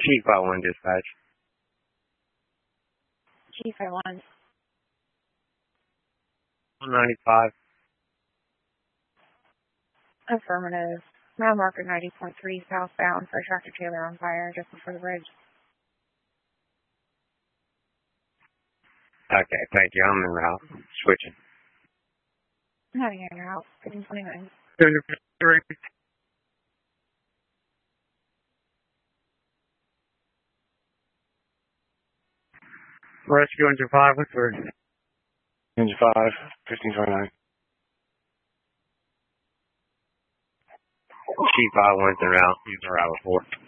Chief 51 dispatch. Chief 51. 195. Affirmative. Mile marker 90.3 southbound for a tractor trailer on fire just before the bridge. Okay, thank you. I'm en route. Switching. Heading in route. 1529. Rescue Engine 5 with 3. Engine 5, 1529. Chief 51's en route. He's en route with 4.